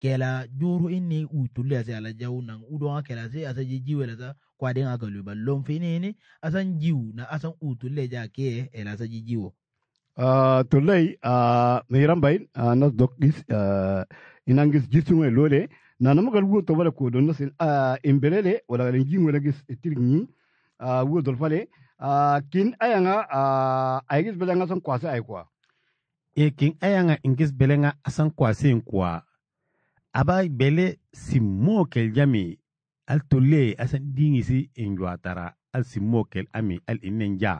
kela juru inni utulle ase ala jaw nang udon kela se asa jiwe la sa kwa den aga lu ballon finini asan jiw na asan utulle ja ke ela sa jiwo tullai meiram bain nas dokis inangis jisunga lole na namagal wo to wala ko don nasin imbelele wala lengi wala gis tirni wo dol fale kin ayanga aigis belanga son kwase ay kwa e kin ayanga ingis belenga asan kwase kwa aba bele simmo kel jami al tolle asan dingisi enjwa tara al simmo kel ami al inenja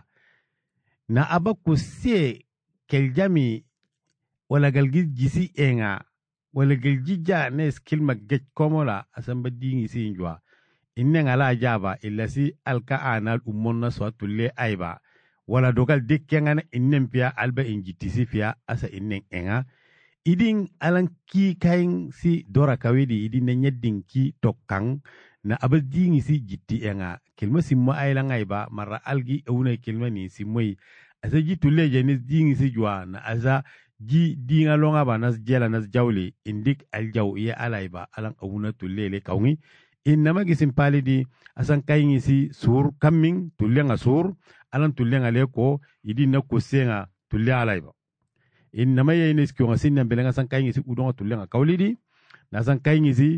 na aba ko se kel jami wala galgis jisi enga wala galjija ne skill magget komola asan ba dingisi enjwa innen ala jaba illasi alka anal umonna so tolle ayba wala dogal dekkengana innen pia alba injitisi pia asa innen enga idin alan ki kain si dora kawidi idin na nyeddin ki tokkang na abal dingi si jitti enga kilma simmo aylan ayba marra algi awuna kilma ni simmoy asa jitu leje ni dingi si jwa na asa ji dinga longa ba nas jela nas jawli indik aljaw ya alayba alan awuna tulele kawni innama gisim palidi asan kayin si sur coming tulenga sur alan tulenga leko idin na kusenga tulle alayba innama yeynes ko ngasin belenga san kayin si udon tulenga kawlidi na san kayin si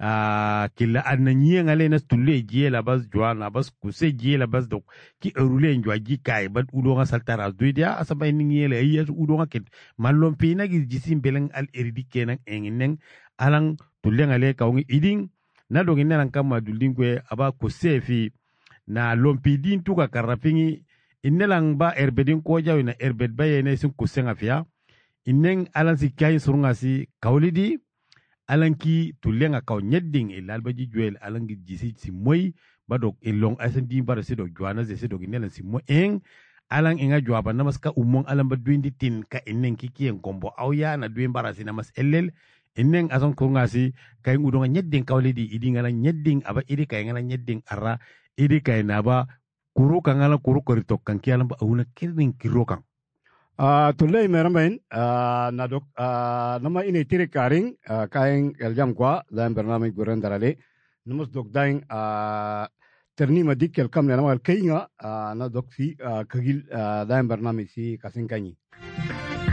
kila ananyi ngale nas tulle jela bas jwana bas kuse jela bas dok ki erule njwa ji kai bad udon saltara duidia asaba ngiyele ayya udon ket mallon pina gi jisim beleng al eridi kenan enginen alan tulenga le kawni idin na dogin nan kama duldingwe aba kusefi na lompidin tuka karapingi innelang ba erbedin ko jawi na erbed bayene sun kusenga fiya innen alan si kay surunga si kawlidi alan ki tulenga kaw nyedding ilal baji juel alan gi jisi si moy badok ilong asan di bar si dog juana ze si dog inelan si mo eng alan inga juaba namaska umong alan ba duindi tin ka innen kiki en kombo awya na duin barasi namas ellel innen asan kurunga si kay udonga nyedding kawlidi idi ngala nyedding aba idi kay ngala nyedding ara idi kay naba kuru kangala kuru koritok kan kialam ba awuna kirin kirokan tullai merambain nadok nama ini tiri karing kain eljam kwa dan bernama guren darale namus dok daing terni madik kel kam nama kayinga nadok si kagil dan bernama si kasing kanyi